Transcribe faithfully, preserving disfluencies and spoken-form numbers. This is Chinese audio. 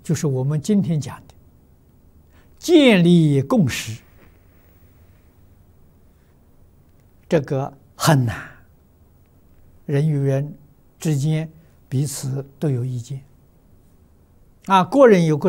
就是我们今天讲的建立共识，这个很难。人与人之间彼此都有意见，啊，个人有个